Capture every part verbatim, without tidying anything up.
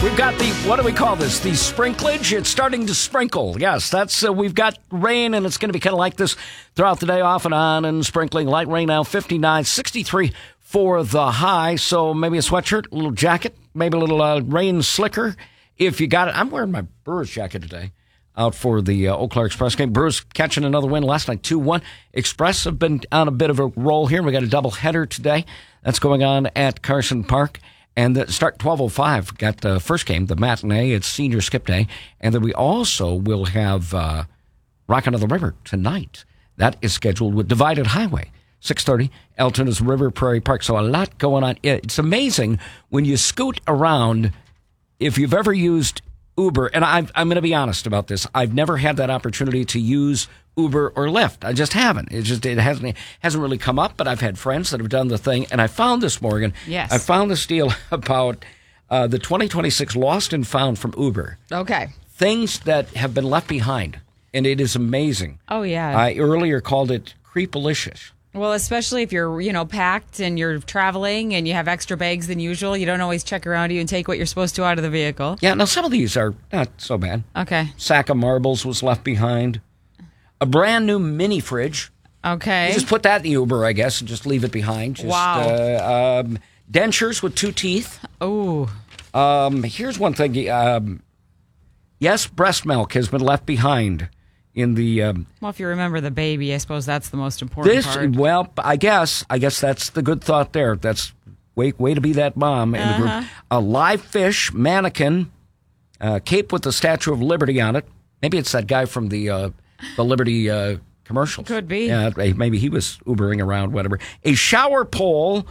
We've got the, what do we call this? The sprinklage. It's starting to sprinkle. Yes, that's, uh, we've got rain, and it's going to be kind of like this throughout the day, off and on, and sprinkling. Light rain now, fifty-nine, sixty-three for the high. So maybe a sweatshirt, a little jacket, maybe a little uh, rain slicker if you got it. I'm wearing my Brewers jacket today out for the uh, Eau Claire Express game. Brewers catching another win last night, two one. Express have been on a bit of a roll here. We got a double header today. That's going on at Carson Park. And the start twelve oh five, got the first game, the matinee. It's senior skip day. And then we also will have uh, Rockin' on the River tonight. That is scheduled with Divided Highway. six thirty, Elton is River Prairie Park. So a lot going on. It's amazing when you scoot around, if you've ever used Uber, and I've, I'm going to be honest about this. I've never had that opportunity to use Uber or Lyft. I just haven't. It just it hasn't it hasn't really come up. But I've had friends that have done the thing, and I found this, Morgan. Yes, I found this deal about uh, the twenty twenty-six Lost and Found from Uber. Okay, things that have been left behind, and it is amazing. Oh yeah, I earlier called it creepalicious. Well, especially if you're, you know, packed and you're traveling and you have extra bags than usual, you don't always check around you and take what you're supposed to out of the vehicle. Yeah, now some of these are not so bad. Okay. Sack of marbles was left behind. A brand new mini fridge. Okay. You just put that in the Uber, I guess, and just leave it behind. Just, wow. Uh, um, dentures with two teeth. Oh. Um, here's one thing. Um, yes, breast milk has been left behind. In the um, well, if you remember the baby, I suppose that's the most important this, part. Well, I guess I guess that's the good thought there. That's way way to be that mom in uh-huh. the group. A live fish mannequin, uh, cape with the Statue of Liberty on it. Maybe it's that guy from the uh, the Liberty uh, commercials. Could be. Yeah, maybe he was Ubering around. Whatever. A shower pole,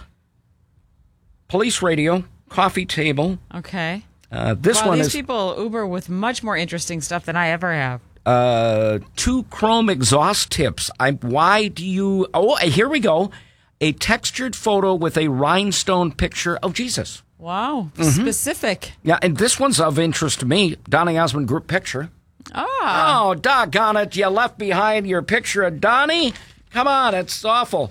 police radio, coffee table. Okay. Uh, this well, one these is people Uber with much more interesting stuff than I ever have. Uh, two chrome exhaust tips. I, why do you... Oh, here we go. A textured photo with a rhinestone picture of Jesus. Wow. Mm-hmm. Specific. Yeah, and this one's of interest to me. Donnie Osmond group picture. Ah. Oh, doggone it. You left behind your picture of Donnie? Come on, it's awful.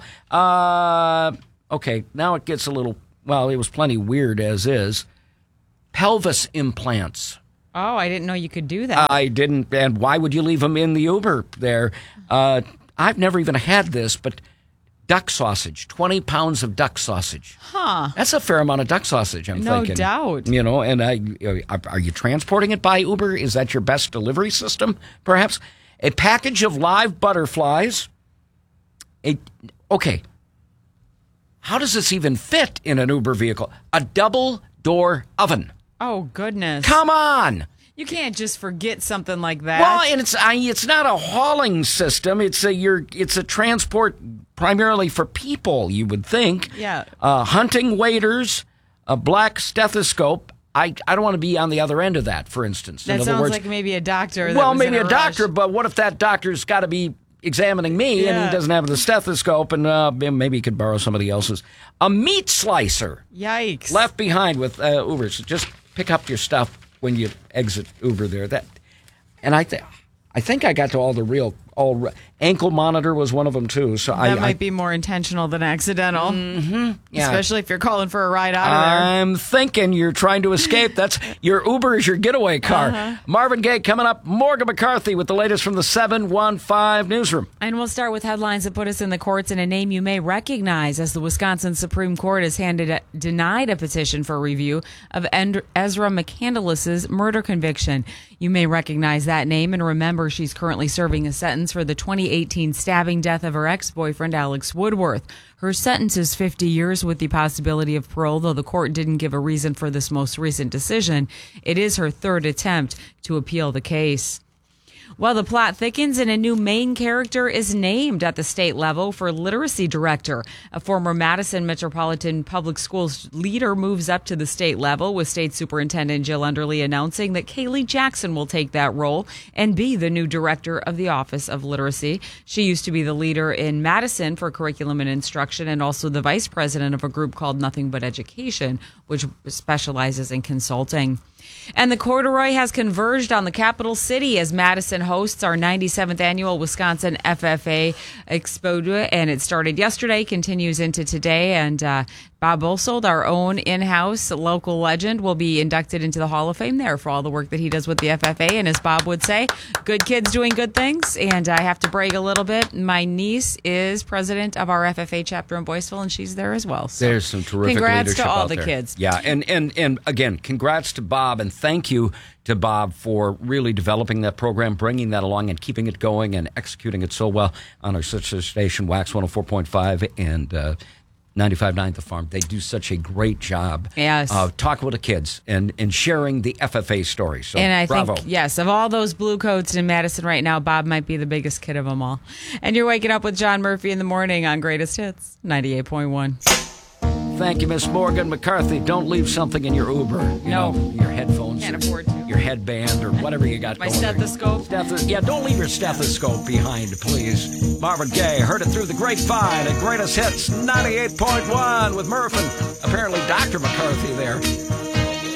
Uh, okay, now it gets a little... Well, it was plenty weird as is. Pelvis implants. Oh, I didn't know you could do that. I didn't, and why would you leave them in the Uber there? Uh, I've never even had this, but duck sausage, twenty pounds of duck sausage. Huh. That's a fair amount of duck sausage, I'm no thinking. No doubt. You know, and I, are you transporting it by Uber? Is that your best delivery system, perhaps? A package of live butterflies. A, okay. How does this even fit in an Uber vehicle? A double-door oven. Oh, goodness. Come on. You can't just forget something like that. Well, and it's I, it's not a hauling system. It's a you're, it's a transport primarily for people, you would think. Yeah. Uh, hunting waders, a black stethoscope. I, I don't want to be on the other end of that, for instance. That in sounds other words, like maybe a doctor. That well, was maybe in a, a doctor, rush. but what if that doctor's got to be examining me yeah. and he doesn't have the stethoscope, and uh, maybe he could borrow somebody else's. A meat slicer. Yikes. Left behind with uh, Uber. So just pick up your stuff when you exit Uber there. That, and I think I think I got to all the real all re- ankle monitor was one of them too. So that I, might I, be more intentional than accidental. Mm-hmm, yeah. Especially if you're calling for a ride out of there. I'm thinking you're trying to escape. That's your Uber is your getaway car. Uh-huh. Marvin Gaye coming up. Morgan McCarthy with the latest from the seven one five newsroom. And we'll start with headlines that put us in the courts and a name you may recognize, as the Wisconsin Supreme Court has handed a, denied a petition for review of End- Ezra McCandless's murder conviction. You may recognize that name and remember she's currently serving a sentence for the twenty eighteen stabbing death of her ex-boyfriend, Alex Woodworth. Her sentence is fifty years with the possibility of parole, though the court didn't give a reason for this most recent decision. It is her third attempt to appeal the case. Well, the plot thickens and a new main character is named at the state level for literacy director. A former Madison Metropolitan Public Schools leader moves up to the state level, with State Superintendent Jill Underly announcing that Kaylee Jackson will take that role and be the new director of the Office of Literacy. She used to be the leader in Madison for curriculum and instruction and also the vice president of a group called Nothing But Education, which specializes in consulting. And the corduroy has converged on the capital city as Madison hosts our ninety-seventh annual Wisconsin F F A Expo, and it started yesterday, continues into today, and uh, Bob Bosold, our own in-house local legend, will be inducted into the Hall of Fame there for all the work that he does with the F F A. And as Bob would say, good kids doing good things. And I have to brag a little bit. My niece is president of our F F A chapter in Boyceville, and she's there as well. So there's some terrific congrats leadership to all out the there. kids. Yeah, and, and, and again, congrats to Bob, and thank you to Bob for really developing that program, bringing that along, and keeping it going and executing it so well on our sister station, Wax one oh four point five and uh, ninety-five point nine The Farm. They do such a great job yes. of talking with the kids and, and sharing the F F A story. So, and I bravo. think, yes, of all those blue coats in Madison right now, Bob might be the biggest kid of them all. And you're waking up with John Murphy in the morning on Greatest Hits, ninety-eight point one. Thank you, Miss Morgan McCarthy. Don't leave something in your Uber. You No. know, your headphones. Can't or afford to. Your headband or whatever you got My going there. stethoscope. Stethos- yeah, don't leave your stethoscope behind, please. Marvin Gaye heard it through the grapevine at Greatest Hits ninety-eight point one with Murph and apparently Doctor McCarthy there.